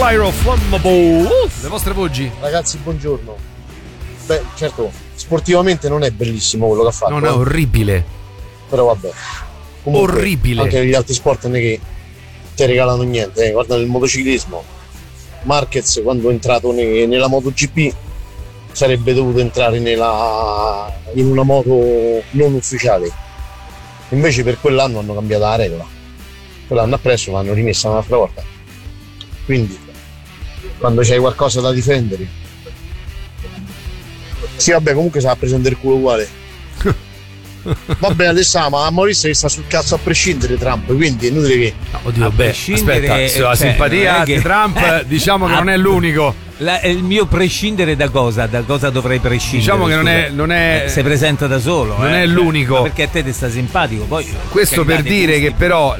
Pyro Flammable, le vostre voci. Ragazzi, buongiorno. Beh, certo, sportivamente non è bellissimo quello che ha fatto. Non è orribile. Però vabbè. Comunque, orribile. Anche negli altri sport non è che ti regalano niente. Guarda nel motociclismo. Marquez, quando è entrato nella MotoGP, sarebbe dovuto entrare in una moto non ufficiale. Invece per quell'anno hanno cambiato la regola. Quell'anno appresso l'hanno rimessa un'altra volta. Quindi, quando c'hai qualcosa da difendere. Sì, vabbè, comunque si va a prendere il culo uguale. Vabbè, Alessà, ma Maurizio che sta sul cazzo a prescindere Trump, quindi è inutile che. No, oddio, beh, aspetta, la simpatia di Trump diciamo che non è l'unico. Il mio prescindere da cosa? Da cosa dovrei prescindere? Diciamo che non è si presenta da solo. Non è l'unico. Ma perché a te ti sta simpatico. Poi, questo per dire che però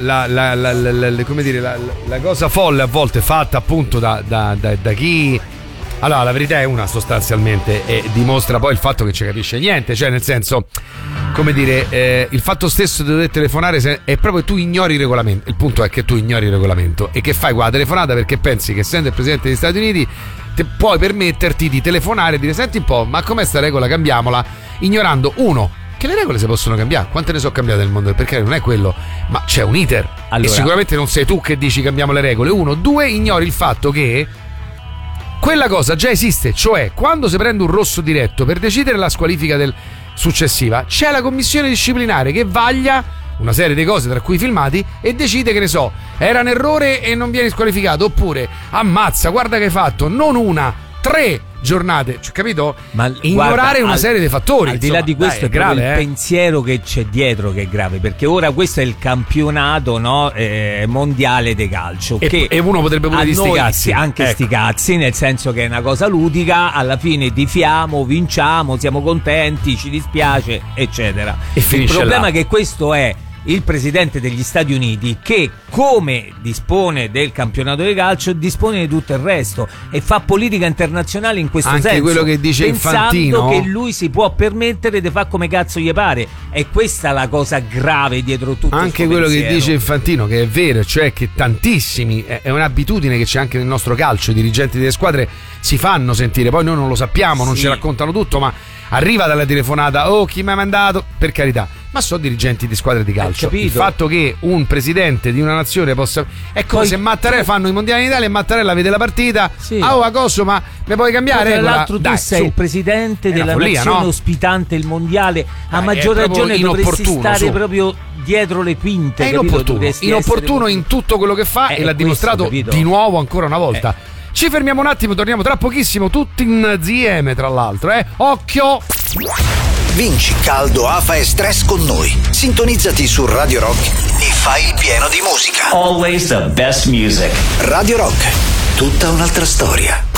come dire, la cosa folle a volte fatta appunto da chi. Allora, la verità è una sostanzialmente e dimostra poi il fatto che ci capisce niente, cioè nel senso, come dire, il fatto stesso di dover telefonare è proprio tu ignori il regolamento. Il punto è che tu ignori il regolamento e che fai qua la telefonata perché pensi che essendo il presidente degli Stati Uniti puoi permetterti di telefonare e dire senti un po', ma com'è sta regola, cambiamola, ignorando uno che le regole si possono cambiare. Quante ne sono cambiate nel mondo? Perché non è quello, ma c'è un iter. Allora, e sicuramente non sei tu che dici cambiamo le regole. Uno, due, ignori il fatto che quella cosa già esiste, cioè quando si prende un rosso diretto per decidere la squalifica successiva c'è la commissione disciplinare che vaglia una serie di cose, tra cui i filmati, e decide, che ne so, era un errore e non vieni squalificato, oppure ammazza, guarda che hai fatto non una, 3 giornate, cioè, capito? Ma ignorare guarda, una serie di fattori. Al di là di questo, è grave, il pensiero che c'è dietro che è grave, perché ora questo è il campionato, no, mondiale di calcio e uno potrebbe pure dire sti cazzi, anche sti cazzi, nel senso che è una cosa ludica, alla fine tifiamo, vinciamo, siamo contenti, ci dispiace, eccetera. E il problema là. è che questo è il presidente degli Stati Uniti che, come dispone del campionato di calcio, dispone di tutto il resto e fa politica internazionale in questo anche senso, quello che dice Infantino, che lui si può permettere di fare come cazzo gli pare. E questa la cosa grave dietro tutto anche quello pensiero. Che dice Infantino, che è vero, cioè che tantissimi, è un'abitudine che c'è anche nel nostro calcio, i dirigenti delle squadre si fanno sentire, poi noi non lo sappiamo, non ci raccontano tutto, ma arriva dalla telefonata, oh chi mi ha mandato, per carità, ma sono dirigenti di squadre di calcio. Il fatto che un presidente di una nazione possa, è come se Mattarella fanno i mondiali in Italia e Mattarella vede la partita, a coso, ma mi puoi cambiare? Tra l'altro tu sei il presidente della nazione ospitante il mondiale, a maggior ragione dovresti stare proprio dietro le quinte. È inopportuno in tutto quello che fa e l'ha dimostrato di nuovo ancora una volta. Ci fermiamo un attimo, torniamo tra pochissimo, tutti insieme tra l'altro, Occhio! Vinci caldo, afa e stress con noi. Sintonizzati su Radio Rock e fai il pieno di musica. Always the best music. Radio Rock, tutta un'altra storia.